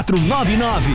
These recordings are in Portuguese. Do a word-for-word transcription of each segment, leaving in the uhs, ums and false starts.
quatro nove nove.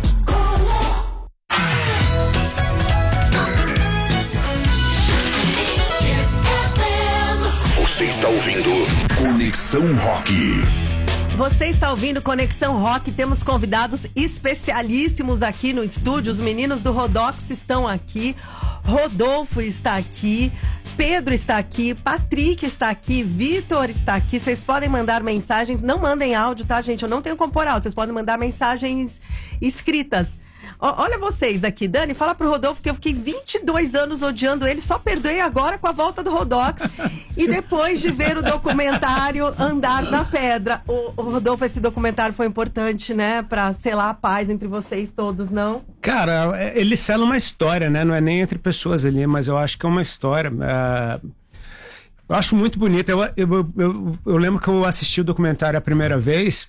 Você está ouvindo Conexão Rock. Você está ouvindo Conexão Rock. Temos convidados especialíssimos aqui no estúdio. Os meninos do Rodox estão aqui. Rodolfo está aqui. Pedro está aqui. Patrick está aqui. Vitor está aqui. Vocês podem mandar mensagens. Não mandem áudio, tá, gente? Eu não tenho como pôr áudio. Vocês podem mandar mensagens escritas. Olha vocês aqui, Dani, fala pro Rodolfo que eu fiquei vinte e dois anos odiando ele, só perdoei agora com a volta do Rodox. E depois de ver o documentário Andar na Pedra. O, o Rodolfo, esse documentário foi importante, né? Pra selar a paz entre vocês todos, não? Cara, ele sela uma história, né? Não é nem entre pessoas ali, mas eu acho que é uma história. Uh, eu acho muito bonito. Eu, eu, eu, eu lembro que eu assisti o documentário a primeira vez.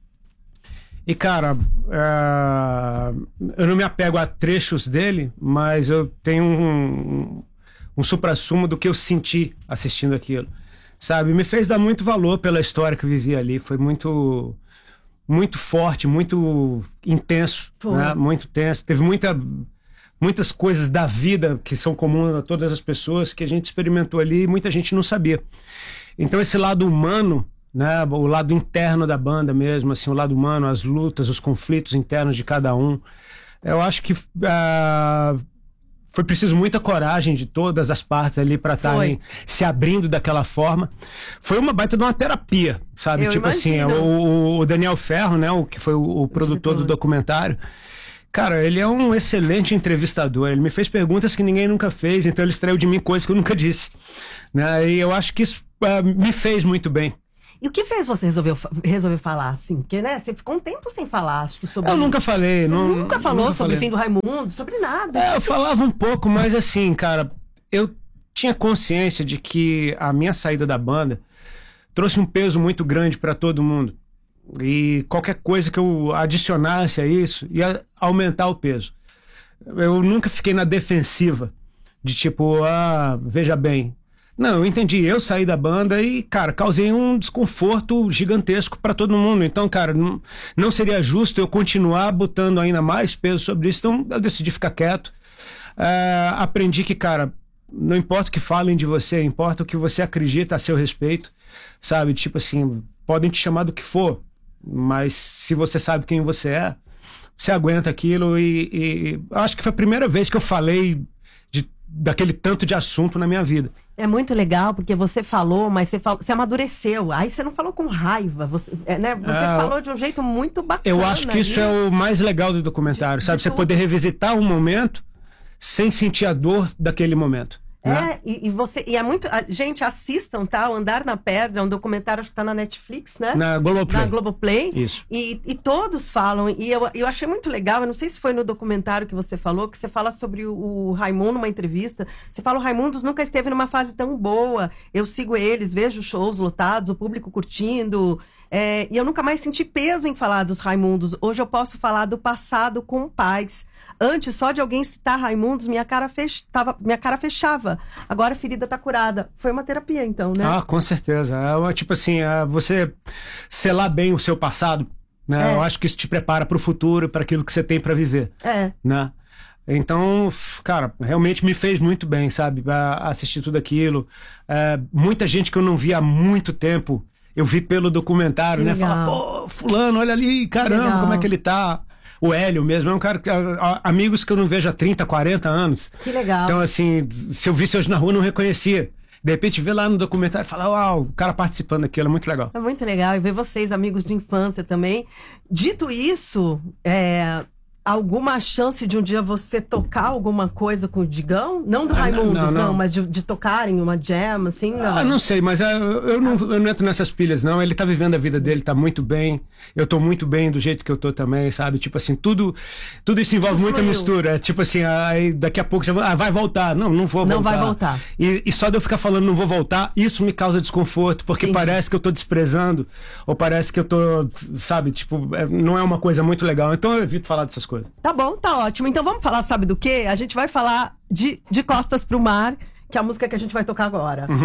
E, cara, uh, eu não me apego a trechos dele, mas eu tenho um, um, um suprassumo do que eu senti assistindo aquilo, sabe? Me fez dar muito valor pela história que eu vivi ali. Foi muito, muito forte, muito intenso, né? Muito tenso. Teve muita, muitas coisas da vida que são comuns a todas as pessoas que a gente experimentou ali e muita gente não sabia. Então, esse lado humano, né, o lado interno da banda mesmo, assim, o lado humano, as lutas, os conflitos internos de cada um. Eu acho que uh, foi preciso muita coragem de todas as partes ali para estarem se abrindo daquela forma. Foi uma baita de uma terapia, sabe? Eu tipo imagino. assim, o, o Daniel Ferro, né, o que foi o, o produtor do documentário, cara, ele é um excelente entrevistador. Ele me fez perguntas que ninguém nunca fez, então ele extraiu de mim coisas que eu nunca disse, né? E eu acho que isso uh, me fez muito bem. E o que fez você resolver, resolver falar assim? Porque, né, você ficou um tempo sem falar, acho que sobre... Eu nunca falei. Você não, nunca falou nunca sobre falei. o fim do Raimundo, sobre nada. É, eu falava um pouco, mas assim, cara, eu tinha consciência de que a minha saída da banda trouxe um peso muito grande pra todo mundo. E qualquer coisa que eu adicionasse a isso ia aumentar o peso. Eu nunca fiquei na defensiva de tipo, ah, veja bem. Não, eu entendi. Eu saí da banda e, cara, causei um desconforto gigantesco pra todo mundo. Então, cara, não, não seria justo eu continuar botando ainda mais peso sobre isso. Então, eu decidi ficar quieto. É, aprendi que, cara, não importa o que falem de você, importa o que você acredita a seu respeito, sabe? Tipo assim, podem te chamar do que for, mas se você sabe quem você é, você aguenta aquilo. E, e acho que foi a primeira vez que eu falei de, daquele tanto de assunto na minha vida. É muito legal, porque você falou, mas você, falou, você amadureceu. Aí você não falou com raiva, você, é, né? Você é, falou de um jeito muito bacana. Eu acho que isso e... é o mais legal do documentário, de, sabe? de você tudo. poder revisitar um momento sem sentir a dor daquele momento. É, né? e, e você. E é muito. A, gente, assistam, tá? O Andar na Pedra, é um documentário, acho que tá na Netflix, né? Na Globoplay. Na Globoplay. Isso. E, e todos falam, e eu, eu achei muito legal, eu não sei se foi no documentário que você falou, que você fala sobre o, o Raimundo numa entrevista. Você fala, o Raimundos nunca esteve numa fase tão boa. Eu sigo eles, vejo shows lotados, o público curtindo. É, e eu nunca mais senti peso em falar dos Raimundos. Hoje eu posso falar do passado com paz. Antes, só de alguém citar Raimundos, minha cara, fech... Tava... minha cara fechava. Agora a ferida tá curada. Foi uma terapia, então, né? Ah, com certeza. É, tipo assim, é, você selar bem o seu passado, né? É. Eu acho que isso te prepara para o futuro, para aquilo que você tem para viver. É. Né? Então, cara, realmente me fez muito bem, sabe? A assistir tudo aquilo. É, muita gente que eu não via há muito tempo, eu vi pelo documentário, Que né? legal. Falar, pô, fulano, olha ali, caramba, como é que ele tá. O Hélio mesmo, é um cara que... Amigos que eu não vejo há trinta, quarenta anos. Que legal. Então, assim, se eu visse hoje na rua, eu não reconhecia. De repente, vê lá no documentário e fala, uau, o cara participando daquilo, é muito legal. É muito legal. E ver vocês, amigos de infância também. Dito isso, é... alguma chance de um dia você tocar alguma coisa com o Digão? Não do Ah, Raimundos, não, não, não, não. mas de, de tocarem uma jam, assim, não. Ah, não sei, mas é, eu, não, eu não entro nessas pilhas, não. Ele tá vivendo a vida dele, tá muito bem. Eu tô muito bem do jeito que eu tô também, sabe? Tipo assim, tudo, tudo isso envolve Tudo muita fluiu. mistura. Tipo assim, aí daqui a pouco já vou, ah, vai voltar. Não, não vou Não voltar. vai voltar. E, e só de eu ficar falando não vou voltar, isso me causa desconforto, porque Entendi. parece que eu tô desprezando, ou parece que eu tô, sabe, tipo, é, não é uma coisa muito legal. Então eu evito falar dessas coisas. Tá bom, tá ótimo. Então vamos falar, sabe do quê? A gente vai falar de, de Costas pro Mar, que é a música que a gente vai tocar agora. Uhum.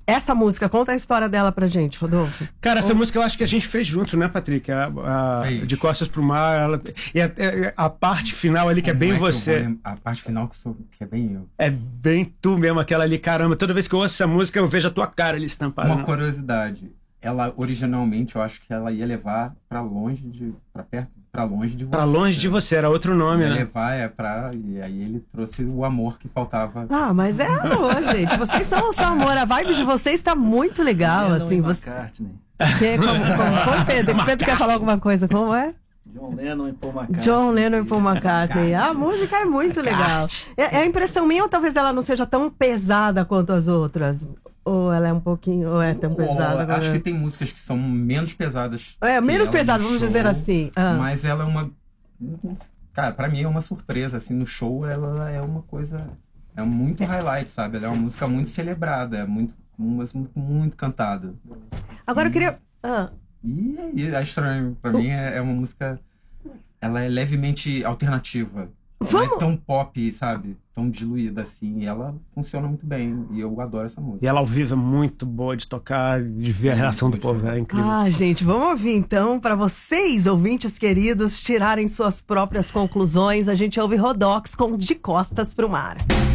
Essa música, conta a história dela pra gente, Rodolfo. Cara, essa música eu acho que a gente fez junto, né, Patrick? A, a, de Costas pro Mar. Ela, e a, a parte final ali, que é bem Como é que você. eu vou lem- A parte final que, sou, que é bem eu. É bem tu mesmo, aquela ali. Caramba, toda vez que eu ouço essa música, eu vejo a tua cara ali estampada. Uma curiosidade. Ela, originalmente, eu acho que ela ia levar pra longe de... Pra perto, pra longe de você. Pra longe de você, era outro nome, Ia né? levar é pra... E aí ele trouxe o amor que faltava. Ah, mas é amor, gente. Vocês são o seu amor. A vibe de vocês tá muito legal, Lennon assim. e Você... McCartney. Que, como, como foi, Pedro? Pedro quer falar alguma coisa? Como é? John Lennon e Paul McCartney. John Lennon e Paul McCartney. A música é muito legal. É, é a impressão minha ou talvez ela não seja tão pesada quanto as outras? Ou ela é um pouquinho... Ou é tão pesada? Ou, acho que tem músicas que são menos pesadas. É, que menos ela pesada, no vamos show, dizer assim. Ah. Mas ela é uma... Cara, pra mim é uma surpresa, assim, no show ela é uma coisa... É muito highlight, sabe? Ela é uma música muito celebrada, é muito, uma música muito cantada. Agora eu queria... Ah. E aí, a Estranho, pra mim, é, é uma música... Ela é levemente alternativa. Ela Vamos- não é tão pop, sabe? Tão diluída, assim. E ela funciona muito bem. E eu adoro essa música. E ela ao vivo é muito boa de tocar, de ver a reação do povo, é incrível. Ah, gente, vamos ouvir então, para vocês, ouvintes queridos, tirarem suas próprias conclusões. A gente ouve Rodox com De Costas pro Mar.